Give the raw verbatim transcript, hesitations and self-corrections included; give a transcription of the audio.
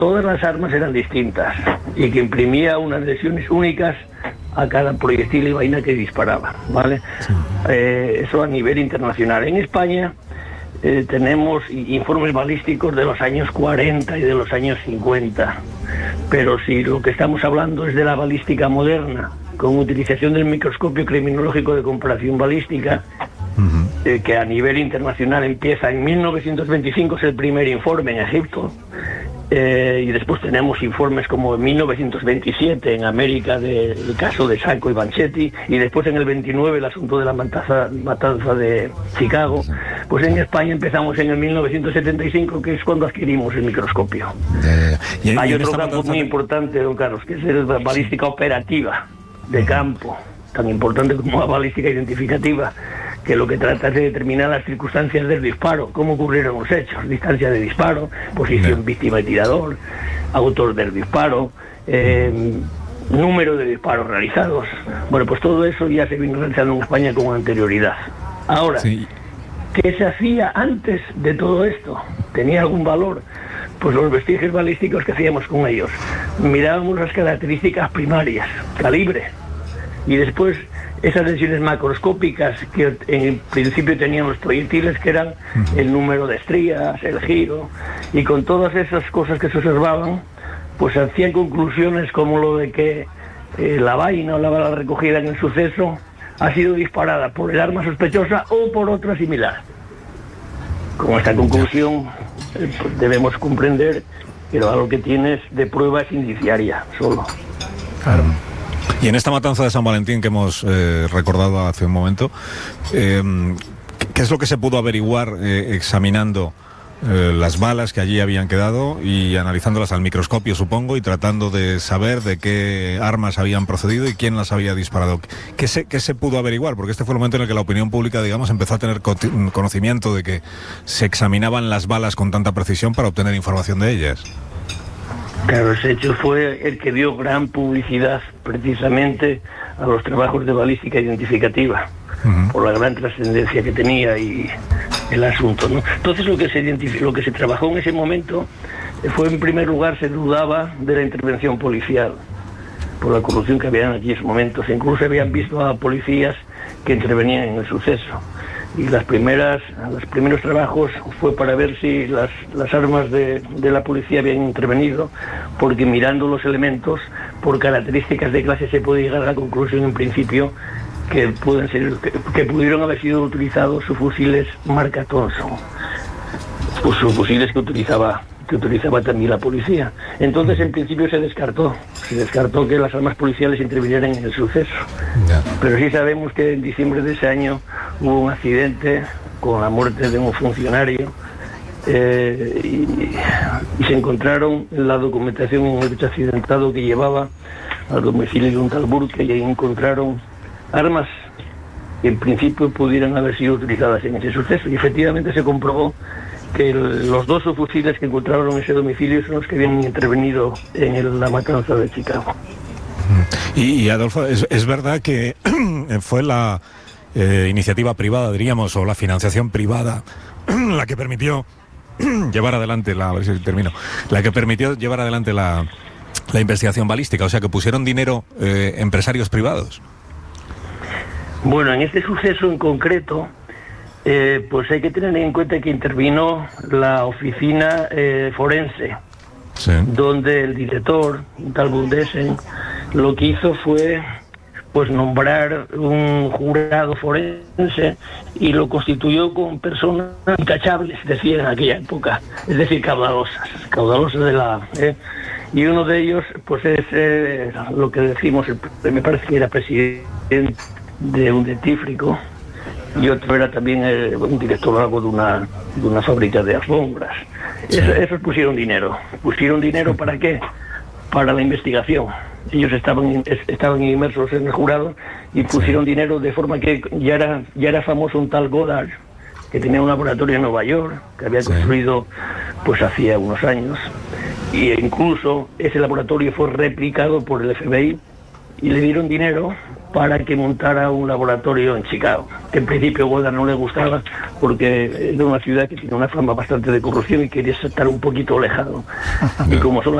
todas las armas eran distintas y que imprimía unas lesiones únicas a cada proyectil y vaina que disparaba, ¿vale? Sí. Eh, eso a nivel internacional. En España eh, tenemos informes balísticos de los años cuarenta y de los años cincuenta, pero si lo que estamos hablando es de la balística moderna, con utilización del microscopio criminológico de comparación balística, uh-huh. eh, que a nivel internacional empieza en mil novecientos veinticinco, es el primer informe en Egipto, eh, y después tenemos informes como en mil novecientos veintisiete en América del caso de Sacco y Banchetti, y después en el veintinueve el asunto de la matanza, matanza de Chicago. Pues en España empezamos en el mil novecientos setenta y cinco, que es cuando adquirimos el microscopio. Eh, y, Hay y otro campo matanza... muy importante, don Carlos, que es la balística operativa de campo, tan importante como la balística identificativa, que lo que trata es de determinar las circunstancias del disparo, cómo ocurrieron los hechos, distancia de disparo, posición no. víctima y tirador, autor del disparo, eh, número de disparos realizados. Bueno, pues todo eso ya se viene realizando en España con anterioridad. Ahora, sí. ¿qué se hacía antes de todo esto? ¿Tenía algún valor? Pues los vestigios balísticos que hacíamos con ellos. Mirábamos las características primarias, calibre, y después esas lesiones macroscópicas que en principio tenían los proyectiles, que eran el número de estrías, el giro, y con todas esas cosas que se observaban, pues hacían conclusiones como lo de que eh, la vaina o la bala recogida en el suceso ha sido disparada por el arma sospechosa o por otra similar. Con esta conclusión eh, pues debemos comprender que lo que tienes de prueba es indiciaria solo. Claro. Y en esta matanza de San Valentín que hemos eh, recordado hace un momento, eh, ¿qué es lo que se pudo averiguar eh, examinando eh, las balas que allí habían quedado y analizándolas al microscopio, supongo, y tratando de saber de qué armas habían procedido y quién las había disparado? ¿Qué se, qué se pudo averiguar? Porque este fue el momento en el que la opinión pública, digamos, empezó a tener co- conocimiento de que se examinaban las balas con tanta precisión para obtener información de ellas. Claro, ese hecho fue el que dio gran publicidad precisamente a los trabajos de balística identificativa, uh-huh. por la gran trascendencia que tenía y el asunto, ¿no? Entonces lo que se identif- lo que se trabajó en ese momento fue, en primer lugar, se dudaba de la intervención policial por la corrupción que había en aquellos momentos. Incluso habían visto a policías que intervenían en el suceso. Y las primeras, los primeros trabajos fue para ver si las, las armas de, de la policía habían intervenido, porque mirando los elementos, por características de clase, se puede llegar a la conclusión en principio que pueden ser, que, que pudieron haber sido utilizados sus fusiles marca Thompson, pues sus fusiles que utilizaba que utilizaba también la policía. Entonces, en principio se descartó, se descartó que las armas policiales intervinieran en el suceso. Yeah. Pero sí sabemos que en diciembre de ese año hubo un accidente con la muerte de un funcionario eh, y, y se encontraron en la documentación un hecho accidentado que llevaba al domicilio de un tal Burke, y ahí encontraron armas que en principio pudieran haber sido utilizadas en ese suceso, y efectivamente se comprobó que el, los dos subfusiles que encontraron en ese domicilio son los que habían intervenido en el, la matanza de Chicago. Y, y Adolfo, es, es verdad que fue la eh, iniciativa privada, diríamos, o la financiación privada la que permitió llevar adelante la, a ver si termino, la que permitió llevar adelante la, la investigación balística, o sea que pusieron dinero eh, empresarios privados. Bueno, en este suceso en concreto, Eh, pues hay que tener en cuenta que intervino la oficina eh, forense, sí. donde el director, tal Bundesen, lo que hizo fue pues nombrar un jurado forense y lo constituyó con personas intachables, decía en aquella época, es decir, caudalosas, caudalosas de la... Eh, y uno de ellos pues es eh, lo que decimos, el, me parece que era presidente de un dentífrico, y otro era también eh, un director algo de una, de una fábrica de alfombras. Sí. Eso, esos pusieron dinero. ¿Pusieron dinero para qué? Para la investigación. Ellos estaban, estaban inmersos en el jurado y pusieron sí. dinero, de forma que ya era, ya era famoso un tal Goddard, que tenía un laboratorio en Nueva York, que había sí. construido pues hacía unos años, y incluso ese laboratorio fue replicado por el F B I, y le dieron dinero para que montara un laboratorio en Chicago, que en principio a Goddard no le gustaba porque era una ciudad que tiene una fama bastante de corrupción y quería estar un poquito alejado. Y como son